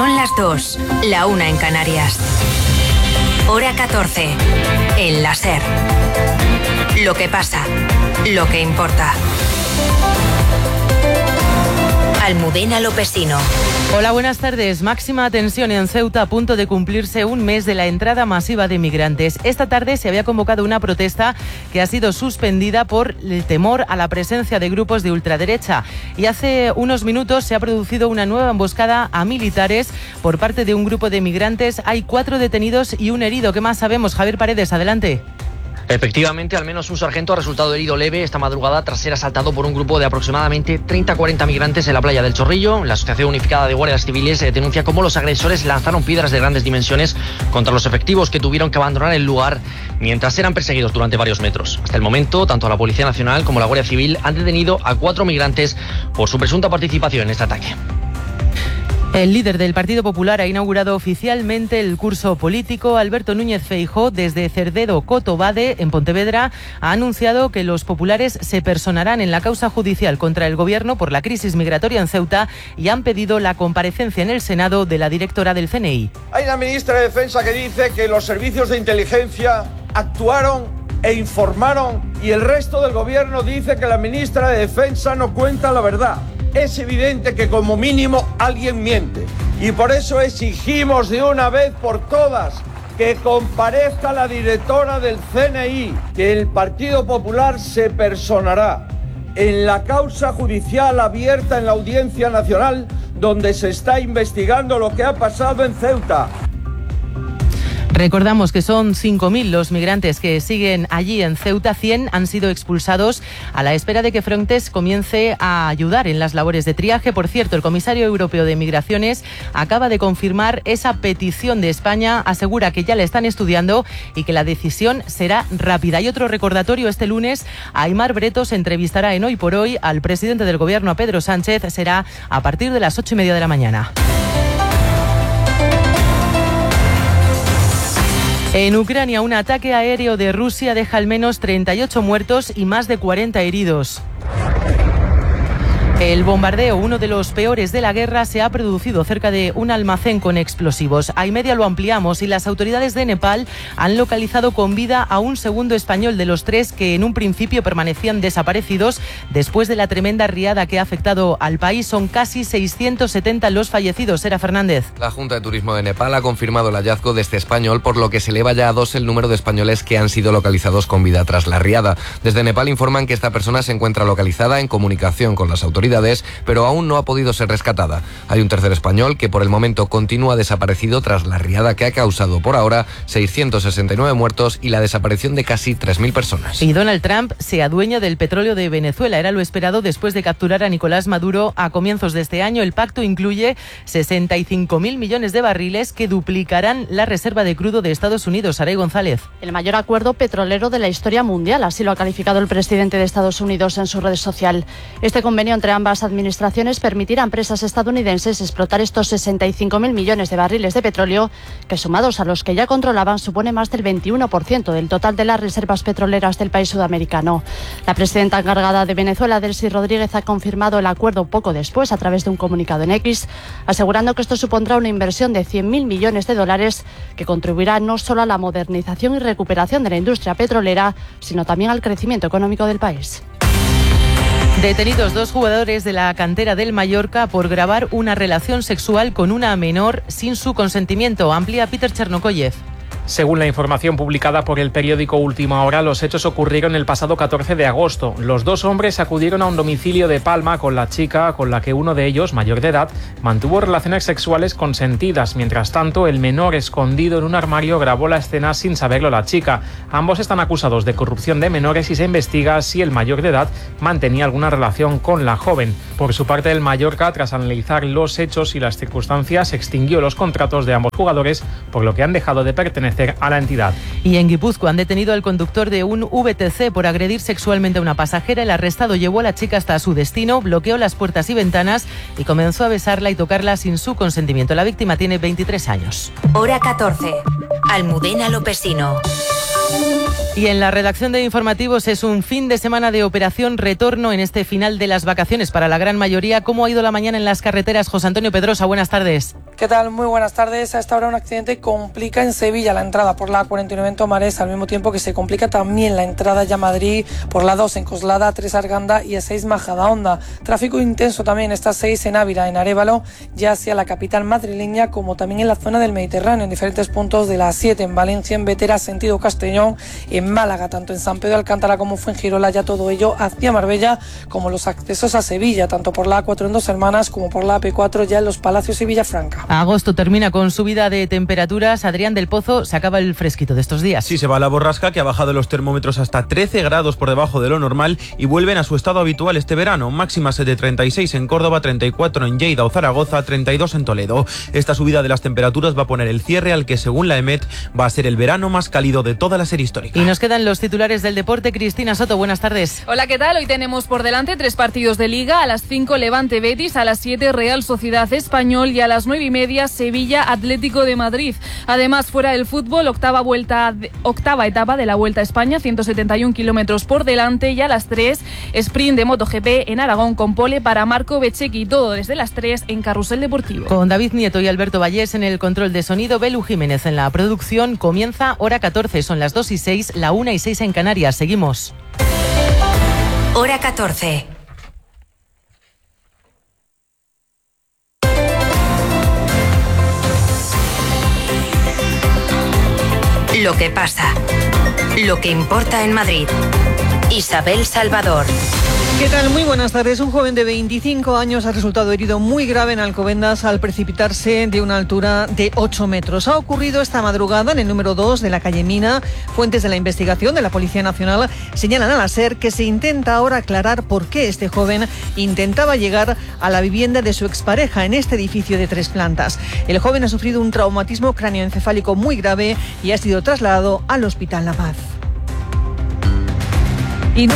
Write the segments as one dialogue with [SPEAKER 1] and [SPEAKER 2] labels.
[SPEAKER 1] Son las 2, la 1 en Canarias. Hora 14, en la SER. Lo que pasa, lo que importa. Almudena Lopesino.
[SPEAKER 2] Hola, buenas tardes. Máxima tensión en Ceuta a punto de cumplirse un mes de la entrada masiva de migrantes. Esta tarde se había convocado una protesta que ha sido suspendida por el temor a la presencia de grupos de ultraderecha. Y hace unos minutos se ha producido una nueva emboscada a militares por parte de un grupo de migrantes. Hay 4 detenidos y un herido. ¿Qué más sabemos? Javier Paredes, adelante.
[SPEAKER 3] Efectivamente, al menos un sargento ha resultado herido leve esta madrugada tras ser asaltado por un grupo de aproximadamente 30-40 migrantes en la playa del Chorrillo. La Asociación Unificada de Guardias Civiles denuncia cómo los agresores lanzaron piedras de grandes dimensiones contra los efectivos que tuvieron que abandonar el lugar mientras eran perseguidos durante varios metros. Hasta el momento, tanto la Policía Nacional como la Guardia Civil han detenido a 4 migrantes por su presunta participación en este ataque.
[SPEAKER 2] El líder del Partido Popular ha inaugurado oficialmente el curso político. Alberto Núñez Feijóo, desde Cerdedo Cotobade, en Pontevedra, ha anunciado que los populares se personarán en la causa judicial contra el Gobierno por la crisis migratoria en Ceuta y han pedido la comparecencia en el Senado de la directora del CNI.
[SPEAKER 4] Hay una ministra de Defensa que dice que los servicios de inteligencia actuaron e informaron y el resto del Gobierno dice que la ministra de Defensa no cuenta la verdad. Es evidente que como mínimo alguien miente y por eso exigimos de una vez por todas que comparezca la directora del CNI, que el Partido Popular se personará en la causa judicial abierta en la Audiencia Nacional donde se está investigando lo que ha pasado en Ceuta.
[SPEAKER 2] Recordamos que son 5.000 los migrantes que siguen allí en Ceuta. 100 han sido expulsados a la espera de que Frontex comience a ayudar en las labores de triaje. Por cierto, el comisario europeo de Migraciones acaba de confirmar esa petición de España. Asegura que ya la están estudiando y que la decisión será rápida. Y otro recordatorio: este lunes Aimar Bretos entrevistará en Hoy por Hoy al presidente del Gobierno, a Pedro Sánchez. Será a partir de las 8:30 de la mañana. En Ucrania, un ataque aéreo de Rusia deja al menos 38 muertos y más de 40 heridos. El bombardeo, uno de los peores de la guerra, se ha producido cerca de un almacén con explosivos. A y media lo ampliamos y las autoridades de Nepal han localizado con vida a un segundo español de los 3 que en un principio permanecían desaparecidos después de la tremenda riada que ha afectado al país. Son casi 670 los fallecidos. Sera Fernández.
[SPEAKER 5] La Junta de Turismo de Nepal ha confirmado el hallazgo de este español, por lo que se eleva ya a 2 el número de españoles que han sido localizados con vida tras la riada. Desde Nepal informan que esta persona se encuentra localizada en comunicación con las autoridades, pero aún no ha podido ser rescatada. Hay un tercer español que por el momento continúa desaparecido tras la riada que ha causado por ahora 669 muertos y la desaparición de casi 3.000 personas.
[SPEAKER 2] Y Donald Trump se adueña del petróleo de Venezuela. Era lo esperado después de capturar a Nicolás Maduro a comienzos de este año. El pacto incluye 65.000 millones de barriles que duplicarán la reserva de crudo de Estados Unidos. Saray González.
[SPEAKER 6] El mayor acuerdo petrolero de la historia mundial, así lo ha calificado el presidente de Estados Unidos en su red social. Este convenio entre ambas administraciones permitirá a empresas estadounidenses explotar estos 65.000 millones de barriles de petróleo, que sumados a los que ya controlaban supone más del 21% del total de las reservas petroleras del país sudamericano. La presidenta encargada de Venezuela, Delcy Rodríguez, ha confirmado el acuerdo poco después a través de un comunicado en X, asegurando que esto supondrá una inversión de 100.000 millones de dólares que contribuirá no solo a la modernización y recuperación de la industria petrolera, sino también al crecimiento económico del país.
[SPEAKER 2] Detenidos 2 jugadores de la cantera del Mallorca por grabar una relación sexual con una menor sin su consentimiento. Amplía Peter Chernokoyev.
[SPEAKER 7] Según la información publicada por el periódico Última Hora, los hechos ocurrieron el pasado 14 de agosto. Los 2 hombres acudieron a un domicilio de Palma con la chica, con la que uno de ellos, mayor de edad, mantuvo relaciones sexuales consentidas. Mientras tanto, el menor, escondido en un armario, grabó la escena sin saberlo la chica. Ambos están acusados de corrupción de menores y se investiga si el mayor de edad mantenía alguna relación con la joven. Por su parte, el Mallorca, tras analizar los hechos y las circunstancias, extinguió los contratos de ambos jugadores, por lo que han dejado de pertenecer a la entidad.
[SPEAKER 2] Y en Guipúzcoa han detenido al conductor de un VTC por agredir sexualmente a una pasajera. El arrestado llevó a la chica hasta su destino, bloqueó las puertas y ventanas y comenzó a besarla y tocarla sin su consentimiento. La víctima tiene 23 años.
[SPEAKER 1] Hora 14. Almudena Lopesino.
[SPEAKER 2] Y en la redacción de informativos es un fin de semana de operación retorno en este final de las vacaciones para la gran mayoría. ¿Cómo ha ido la mañana en las carreteras? José Antonio Pedrosa, buenas tardes.
[SPEAKER 8] ¿Qué tal? Muy buenas tardes. A esta hora un accidente complica en Sevilla la entrada por la A49 en Tomares, al mismo tiempo que se complica también la entrada ya a Madrid por la 2 en Coslada, A3 Arganda y A6 Majadahonda. Tráfico intenso también esta 6 en Ávila, en Arévalo, ya hacia la capital madrileña, como también en la zona del Mediterráneo, en diferentes puntos de la A7 en Valencia, en Vetera, sentido Castellón, en Málaga, tanto en San Pedro de Alcántara como Fuengirola, ya todo ello hacia Marbella, como los accesos a Sevilla, tanto por la A4 en Dos Hermanas como por la AP4 ya en Los Palacios y Villafranca.
[SPEAKER 2] Agosto termina con subida de temperaturas. Adrián del Pozo, se acaba el fresquito de estos días.
[SPEAKER 9] Sí, se va la borrasca, que ha bajado los termómetros hasta 13 grados por debajo de lo normal y vuelven a su estado habitual este verano. Máximas de 36 en Córdoba, 34 en Lleida o Zaragoza, 32 en Toledo. Esta subida de las temperaturas va a poner el cierre al que, según la EMET, va a ser el verano más cálido de toda la serie histórica.
[SPEAKER 2] Y nos quedan los titulares del deporte. Cristina Soto, buenas tardes.
[SPEAKER 10] Hola, ¿qué tal? Hoy tenemos por delante 3 partidos de Liga. A las 5 Levante Betis, a las 7 Real Sociedad Español y a las 9:30 Sevilla Atlético de Madrid. Además, fuera del fútbol, octava etapa de la Vuelta a España, 171 kilómetros por delante, y a las 3 sprint de MotoGP en Aragón con pole para Marco Bezzecchi, todo desde las 3 en Carrusel Deportivo.
[SPEAKER 2] Con David Nieto y Alberto Vallés en el control de sonido, Belu Jiménez en la producción. Comienza Hora 14, son las 2:06, la 1:06 en Canarias. Seguimos.
[SPEAKER 1] Hora 14. Lo que pasa. Lo que importa en Madrid. Isabel Salvador.
[SPEAKER 11] ¿Qué tal? Muy buenas tardes. Un joven de 25 años ha resultado herido muy grave en Alcobendas al precipitarse de una altura de 8 metros. Ha ocurrido esta madrugada en el número 2 de la calle Mina. Fuentes de la investigación de la Policía Nacional señalan a la SER que se intenta ahora aclarar por qué este joven intentaba llegar a la vivienda de su expareja en este edificio de 3 plantas. El joven ha sufrido un traumatismo cráneoencefálico muy grave y ha sido trasladado al Hospital La Paz. Y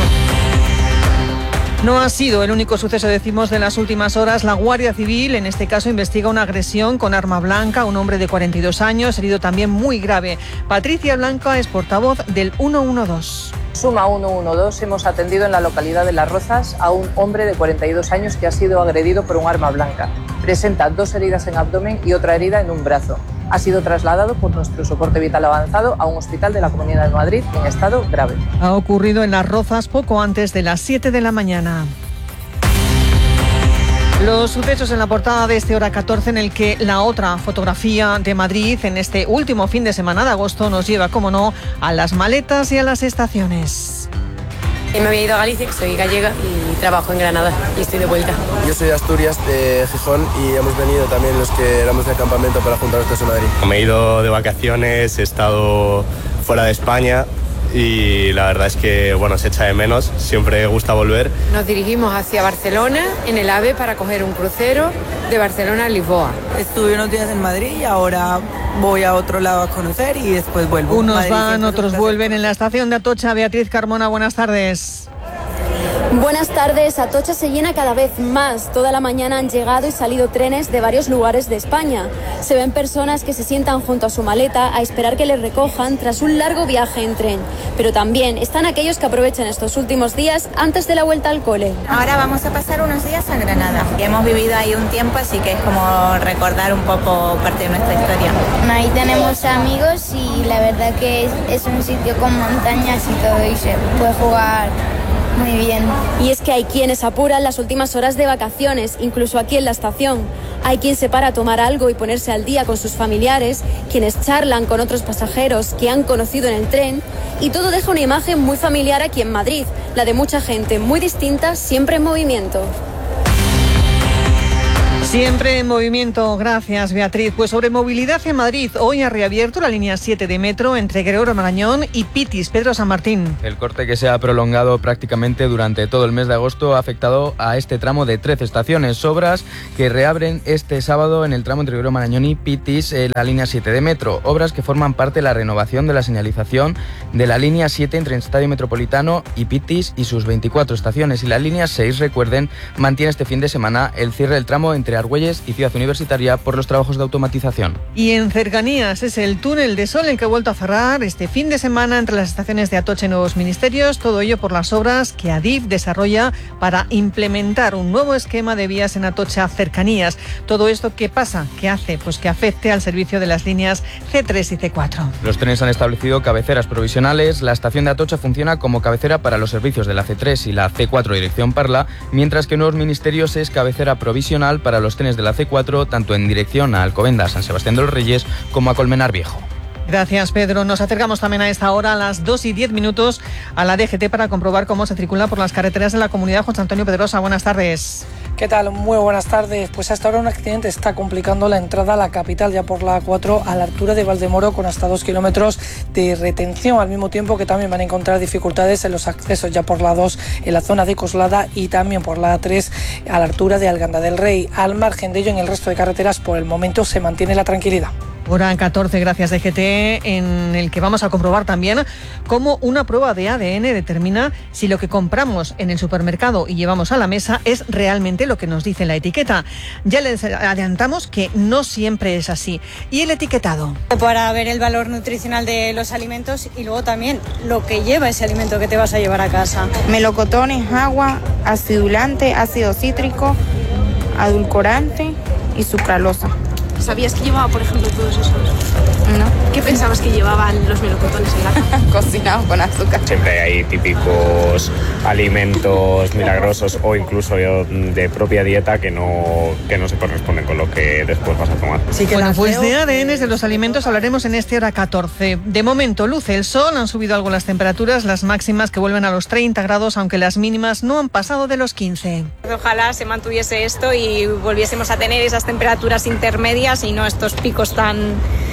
[SPEAKER 11] no ha sido el único suceso, decimos, de las últimas horas. La Guardia Civil, en este caso, investiga una agresión con arma blanca a un hombre de 42 años, herido también muy grave. Patricia Blanca es portavoz del 112.
[SPEAKER 12] Suma 112, hemos atendido en la localidad de Las Rozas a un hombre de 42 años que ha sido agredido por un arma blanca. Presenta 2 heridas en abdomen y otra herida en un brazo. Ha sido trasladado por nuestro soporte vital avanzado a un hospital de la Comunidad de Madrid en estado grave.
[SPEAKER 11] Ha ocurrido en Las Rozas poco antes de las 7 de la mañana. Los sucesos en la portada de este Hora 14, en el que la otra fotografía de Madrid en este último fin de semana de agosto nos lleva, como no, a las maletas y a las estaciones.
[SPEAKER 13] Me había ido a Galicia, soy gallega y trabajo en Granada y estoy de vuelta.
[SPEAKER 14] Yo soy de Asturias, de Gijón, y hemos venido también los que éramos de campamento para juntarnos todos en Madrid.
[SPEAKER 15] Me he ido de vacaciones, he estado fuera de España y la verdad es que bueno, se echa de menos, siempre gusta volver.
[SPEAKER 13] Nos dirigimos hacia Barcelona en el AVE para coger un crucero de Barcelona a Lisboa.
[SPEAKER 16] Estuve unos días en Madrid y ahora voy a otro lado a conocer y después vuelvo.
[SPEAKER 11] Unos
[SPEAKER 16] Madrid,
[SPEAKER 11] van, otros vuelven. En la estación de Atocha, Beatriz Carmona, buenas tardes.
[SPEAKER 17] Buenas tardes. Atocha se llena cada vez más. Toda la mañana han llegado y salido trenes de varios lugares de España. Se ven personas que se sientan junto a su maleta a esperar que les recojan tras un largo viaje en tren. Pero también están aquellos que aprovechan estos últimos días antes de la vuelta al cole.
[SPEAKER 18] Ahora vamos a pasar unos días a Granada. Hemos vivido ahí un tiempo, así que es como recordar un poco parte de nuestra historia.
[SPEAKER 19] Ahí tenemos amigos y la verdad que es un sitio con montañas y todo y se puede jugar muy bien.
[SPEAKER 17] Y es que hay quienes apuran las últimas horas de vacaciones, incluso aquí en la estación. Hay quien se para a tomar algo y ponerse al día con sus familiares, quienes charlan con otros pasajeros que han conocido en el tren, y todo deja una imagen muy familiar aquí en Madrid, la de mucha gente muy distinta, siempre en movimiento.
[SPEAKER 11] Siempre en movimiento, gracias Beatriz. Pues sobre movilidad en Madrid, hoy ha reabierto la línea 7 de metro entre Gregorio Marañón y Pitis, Pedro San Martín.
[SPEAKER 20] El corte, que se ha prolongado prácticamente durante todo el mes de agosto, ha afectado a este tramo de 13 estaciones. Obras que reabren este sábado en el tramo entre Gregorio Marañón y Pitis, la línea 7 de metro. Obras que forman parte de la renovación de la señalización de la línea 7 entre el Estadio Metropolitano y Pitis y sus 24 estaciones. Y la línea 6, recuerden, mantiene este fin de semana el cierre del tramo entre Argüelles y Ciudad Universitaria por los trabajos de automatización.
[SPEAKER 11] Y en cercanías es el túnel de Sol el que ha vuelto a cerrar este fin de semana entre las estaciones de Atocha y Nuevos Ministerios, todo ello por las obras que Adif desarrolla para implementar un nuevo esquema de vías en Atocha Cercanías. Todo esto, ¿qué pasa? ¿Qué hace? Pues que afecte al servicio de las líneas C3 y C4.
[SPEAKER 20] Los trenes han establecido cabeceras provisionales. La estación de Atocha funciona como cabecera para los servicios de la C3 y la C4 dirección Parla, mientras que Nuevos Ministerios es cabecera provisional para los trenes de la C4, tanto en dirección a Alcobendas, San Sebastián de los Reyes, como a Colmenar Viejo.
[SPEAKER 11] Gracias, Pedro. Nos acercamos también a esta hora, a las 2:10, a la DGT para comprobar cómo se circula por las carreteras de la comunidad. José Antonio Pedrosa, buenas tardes.
[SPEAKER 8] ¿Qué tal? Muy buenas tardes. Pues hasta ahora un accidente está complicando la entrada a la capital, ya por la A4 a la altura de Valdemoro, con hasta 2 kilómetros de retención, al mismo tiempo que también van a encontrar dificultades en los accesos ya por la 2 en la zona de Coslada y también por la A3 a la altura de Alganda del Rey. Al margen de ello, en el resto de carreteras por el momento se mantiene la tranquilidad.
[SPEAKER 11] Hora 14, gracias DGT, en el que vamos a comprobar también cómo una prueba de ADN determina si lo que compramos en el supermercado y llevamos a la mesa es realmente lo que nos dice la etiqueta. Ya les adelantamos que no siempre es así. ¿Y el etiquetado?
[SPEAKER 21] Para ver el valor nutricional de los alimentos y luego también lo que lleva ese alimento que te vas a llevar a casa.
[SPEAKER 22] Melocotones, agua, acidulante, ácido cítrico, adulcorante y sucralosa.
[SPEAKER 23] ¿Sabías que llevaba, por ejemplo, todos esos?
[SPEAKER 22] No.
[SPEAKER 23] ¿Qué pensabas que llevaban los melocotones en lata?
[SPEAKER 22] Cocinados con azúcar.
[SPEAKER 24] Siempre hay típicos alimentos milagrosos o incluso de propia dieta que no se corresponden con lo que después vas a tomar.
[SPEAKER 11] Sí, que bueno, pues de ADNs de los alimentos hablaremos en este Hora 14. De momento luce el sol, han subido algo las temperaturas, las máximas que vuelven a los 30 grados, aunque las mínimas no han pasado de los 15.
[SPEAKER 21] Ojalá se mantuviese esto y volviésemos a tener esas temperaturas intermedias y no estos picos tan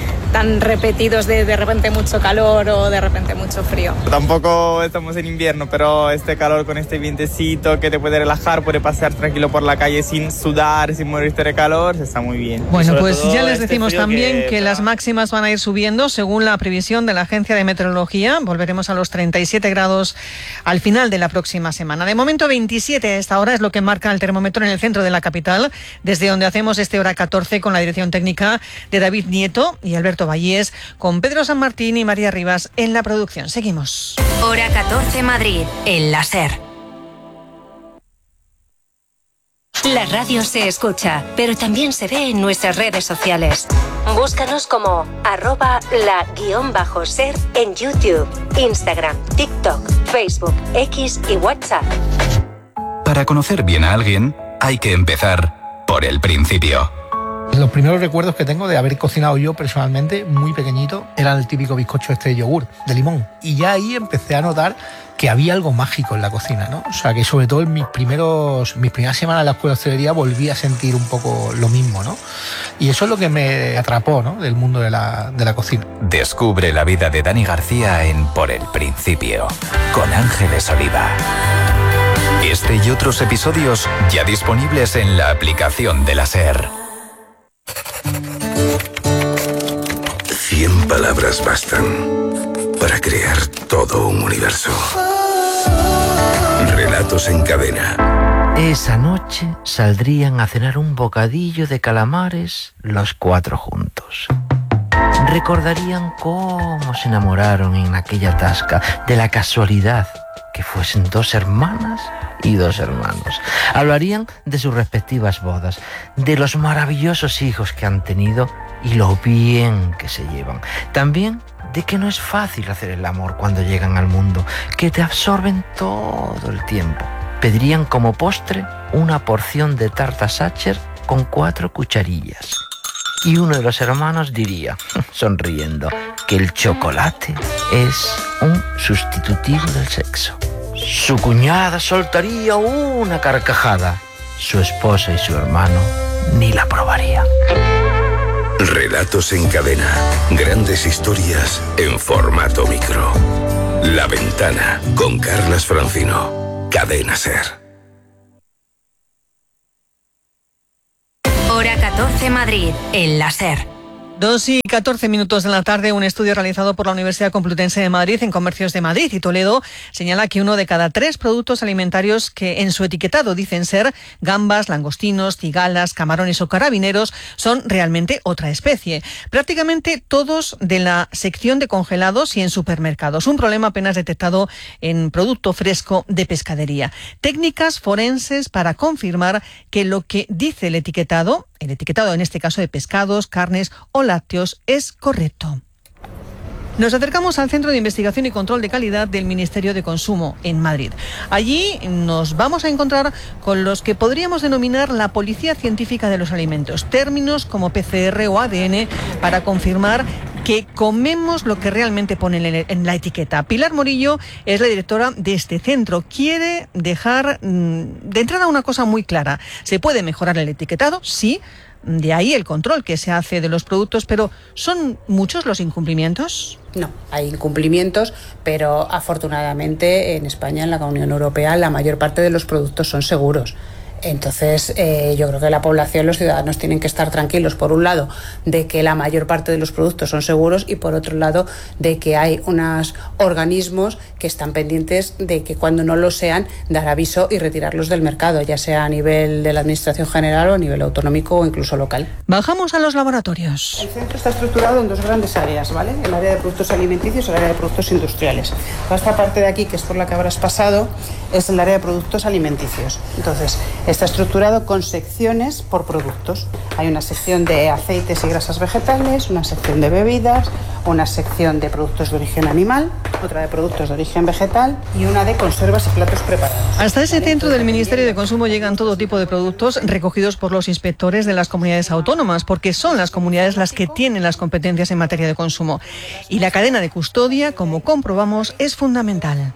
[SPEAKER 21] repetidos de repente mucho calor o de repente mucho frío.
[SPEAKER 25] Tampoco estamos en invierno, pero este calor con este vientecito que te puede relajar, puede pasear tranquilo por la calle sin sudar, sin morirte de calor, está muy bien.
[SPEAKER 11] Bueno, pues ya les decimos también que las máximas van a ir subiendo según la previsión de la Agencia de Meteorología. Volveremos a los 37 grados al final de la próxima semana. De momento 27 a esta hora es lo que marca el termómetro en el centro de la capital, desde donde hacemos este Hora 14 con la dirección técnica de David Nieto y Alberto Vallés, con Pedro San Martín y María Rivas en la producción. Seguimos.
[SPEAKER 1] Hora 14 Madrid, en la SER.
[SPEAKER 26] La radio se escucha, pero también se ve en nuestras redes sociales. Búscanos como @la_SER en YouTube, Instagram, TikTok, Facebook, X y WhatsApp.
[SPEAKER 27] Para conocer bien a alguien, hay que empezar por el principio.
[SPEAKER 28] Los primeros recuerdos que tengo de haber cocinado yo personalmente, muy pequeñito, era el típico bizcocho de yogur, de limón. Y ya ahí empecé a notar que había algo mágico en la cocina, ¿no? O sea, que sobre todo en mis primeras semanas en la escuela de hostelería volví a sentir un poco lo mismo, ¿no? Y eso es lo que me atrapó, ¿no?, del mundo de la cocina.
[SPEAKER 27] Descubre la vida de Dani García en Por el Principio, con Ángeles Oliva. Este y otros episodios ya disponibles en la aplicación de la SER.
[SPEAKER 29] 100 palabras bastan para crear todo un universo. Relatos en cadena.
[SPEAKER 30] Esa noche saldrían a cenar un bocadillo de calamares los 4 juntos. Recordarían cómo se enamoraron en aquella tasca, de la casualidad que fuesen 2 hermanas y 2 hermanos. Hablarían de sus respectivas bodas, de los maravillosos hijos que han tenido y lo bien que se llevan. También de que no es fácil hacer el amor cuando llegan al mundo, que te absorben todo el tiempo. Pedirían como postre una porción de tarta Sacher con 4 cucharillas. Y uno de los hermanos diría, sonriendo, que el chocolate es un sustitutivo del sexo. Su cuñada soltaría una carcajada. Su esposa y su hermano ni la probarían.
[SPEAKER 29] Relatos en cadena. Grandes historias en formato micro. La Ventana, con Carlas Francino. Cadena SER.
[SPEAKER 1] Hora 14 Madrid, en la SER.
[SPEAKER 11] 2:14 14 minutos de la tarde, un estudio realizado por la Universidad Complutense de Madrid en Comercios de Madrid y Toledo señala que 1 de cada 3 productos alimentarios que en su etiquetado dicen ser gambas, langostinos, cigalas, camarones o carabineros son realmente otra especie. Prácticamente todos de la sección de congelados y en supermercados. Un problema apenas detectado en producto fresco de pescadería. Técnicas forenses para confirmar que lo que dice el etiquetado en este caso de pescados, carnes o lácteos, es correcto. Nos acercamos al Centro de Investigación y Control de Calidad del Ministerio de Consumo en Madrid. Allí nos vamos a encontrar con los que podríamos denominar la policía científica de los alimentos, términos como PCR o ADN para confirmar que comemos lo que realmente pone en la etiqueta. Pilar Morillo es la directora de este centro. Quiere dejar de entrada una cosa muy clara. ¿Se puede mejorar el etiquetado? Sí. De ahí el control que se hace de los productos, pero ¿son muchos los incumplimientos?
[SPEAKER 2] No, hay incumplimientos, pero afortunadamente en España, en la Unión Europea, la mayor parte de los productos son seguros. Entonces, yo creo que la población, los ciudadanos tienen que estar tranquilos, por un lado, de que la mayor parte de los productos son seguros y por otro lado, de que hay unos organismos que están pendientes de que cuando no lo sean, dar aviso y retirarlos del mercado, ya sea a nivel de la Administración General o a nivel autonómico o incluso local.
[SPEAKER 11] Bajamos a los laboratorios.
[SPEAKER 2] El centro está estructurado en 2 grandes áreas, ¿vale? El área de productos alimenticios y el área de productos industriales. Toda esta parte de aquí, que es por la que habrás pasado, es el área de productos alimenticios. Entonces, está estructurado con secciones por productos. Hay una sección de aceites y grasas vegetales, una sección de bebidas, una sección de productos de origen animal, otra de productos de origen vegetal y una de conservas y platos preparados.
[SPEAKER 11] Hasta ese centro del Ministerio de Consumo llegan todo tipo de productos recogidos por los inspectores de las comunidades autónomas, porque son las comunidades las que tienen las competencias en materia de consumo. Y la cadena de custodia, como comprobamos, es fundamental.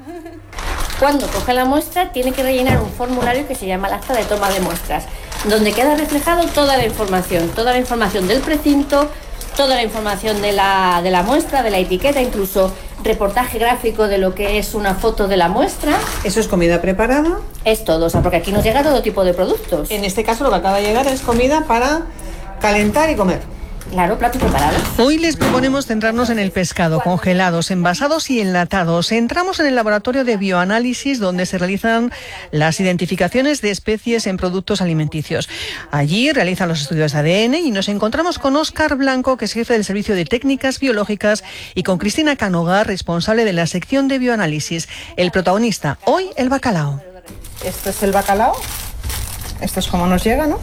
[SPEAKER 3] Cuando coge la muestra tiene que rellenar un formulario que se llama el acta de toma de muestras, donde queda reflejado toda la información del precinto, toda la información de la muestra, de la etiqueta, incluso reportaje gráfico de lo que es una foto de la muestra.
[SPEAKER 11] ¿Eso es comida preparada?
[SPEAKER 3] Es todo, o sea, porque aquí nos llega todo tipo de productos.
[SPEAKER 11] En este caso lo que acaba de llegar es comida para calentar y comer.
[SPEAKER 3] Claro, platos preparados.
[SPEAKER 11] Hoy les proponemos centrarnos en el pescado, congelados, envasados y enlatados. Entramos en el laboratorio de bioanálisis donde se realizan las identificaciones de especies en productos alimenticios. Allí realizan los estudios de ADN y nos encontramos con Óscar Blanco, que es jefe del Servicio de Técnicas Biológicas, y con Cristina Canogar, responsable de la sección de bioanálisis. El protagonista, hoy, el bacalao.
[SPEAKER 4] Esto es el bacalao. Esto es como nos llega, ¿no?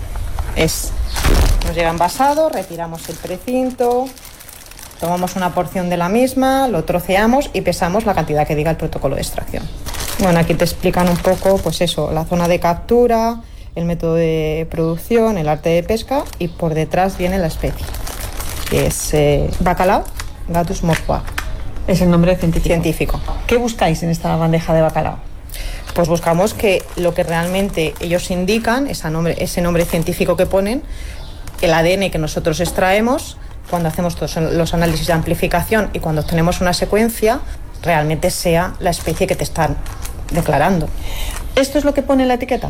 [SPEAKER 4] Nos llega envasado, retiramos el precinto, tomamos una porción de la misma, lo troceamos y pesamos la cantidad que diga el protocolo de extracción. Bueno, aquí te explican un poco, pues eso, la zona de captura, el método de producción, el arte de pesca y por detrás viene la especie, que es bacalao, Gatuus morphua.
[SPEAKER 11] Es el nombre científico. ¿Qué buscáis en esta bandeja de bacalao?
[SPEAKER 4] Pues buscamos que lo que realmente ellos indican, ese nombre científico que ponen, el ADN que nosotros extraemos, cuando hacemos todos los análisis de amplificación y cuando obtenemos una secuencia, realmente sea la especie que te están declarando.
[SPEAKER 11] ¿Esto es lo que pone en la etiqueta?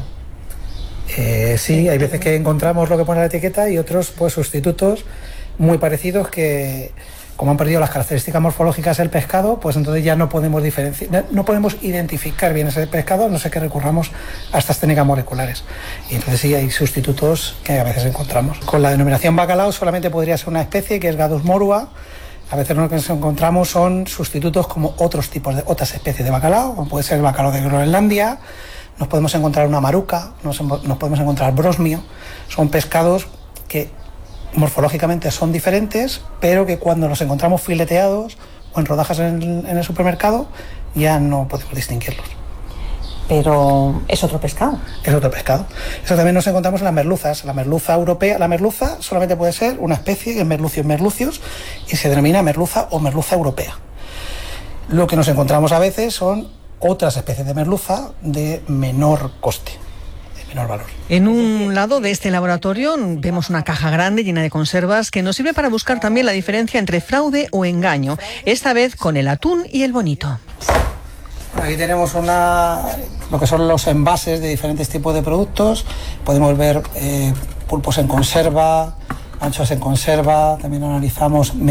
[SPEAKER 28] Sí, hay veces que encontramos lo que pone la etiqueta y otros pues sustitutos muy parecidos que, como han perdido las características morfológicas del pescado, pues entonces ya no podemos no podemos identificar bien ese pescado, a no ser que recurramos a estas técnicas moleculares. Y entonces sí hay sustitutos que a veces encontramos. Con la denominación bacalao solamente podría ser una especie que es Gatuus morphua. A veces lo que nos encontramos son sustitutos como otras especies de bacalao, como puede ser el bacalao de Groenlandia. Nos podemos encontrar una maruca, nos podemos encontrar brosmio. Son pescados que morfológicamente son diferentes, pero que cuando los encontramos fileteados o en rodajas en el supermercado ya no podemos distinguirlos.
[SPEAKER 11] Pero es otro pescado.
[SPEAKER 28] Es otro pescado. Eso también nos encontramos en las merluzas. La merluza europea, la merluza solamente puede ser una especie, que es Merlucius merlucius, y se denomina merluza o merluza europea. Lo que nos encontramos a veces son otras especies de merluza de menor coste, de menor valor.
[SPEAKER 11] En un lado de este laboratorio vemos una caja grande llena de conservas que nos sirve para buscar también la diferencia entre fraude o engaño, esta vez con el atún y el bonito.
[SPEAKER 28] Aquí tenemos lo que son los envases de diferentes tipos de productos. Podemos ver pulpos en conserva, anchoas en conserva, también analizamos